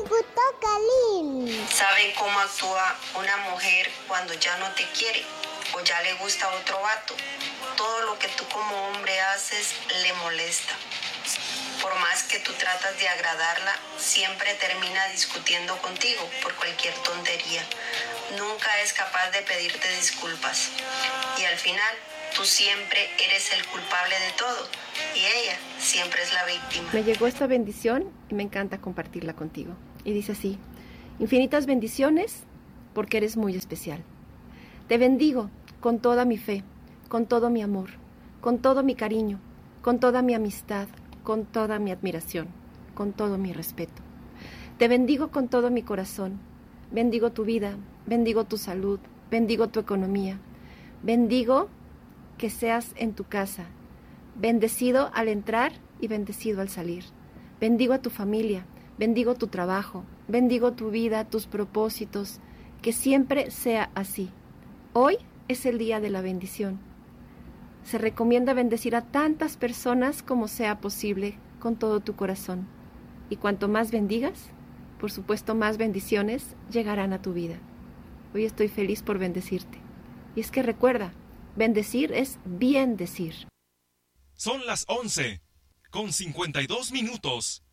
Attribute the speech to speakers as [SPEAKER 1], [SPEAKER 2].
[SPEAKER 1] me gustó Kalin.
[SPEAKER 2] ¿Saben cómo actúa una mujer cuando ya no te quiere o ya le gusta otro vato? Todo lo que tú como hombre haces le molesta. Por más que tú tratas de agradarla, siempre termina discutiendo contigo por cualquier tontería. Nunca es capaz de pedirte disculpas. Y al final, tú siempre eres el culpable de todo. Y ella siempre es la víctima.
[SPEAKER 3] Me llegó esta bendición y me encanta compartirla contigo. Y dice así: infinitas bendiciones porque eres muy especial. Te bendigo con toda mi fe, con todo mi amor, con todo mi cariño, con toda mi amistad, con toda mi admiración, con todo mi respeto. Te bendigo con todo mi corazón. Bendigo tu vida, bendigo tu salud, bendigo tu economía. Bendigo que seas en tu casa, bendecido al entrar y bendecido al salir. Bendigo a tu familia, bendigo tu trabajo, bendigo tu vida, tus propósitos, que siempre sea así. Hoy es el día de la bendición. Se recomienda bendecir a tantas personas como sea posible con todo tu corazón. Y cuanto más bendigas, por supuesto más bendiciones llegarán a tu vida. Hoy estoy feliz por bendecirte. Y es que recuerda, bendecir es bien decir.
[SPEAKER 4] Son las 11:52.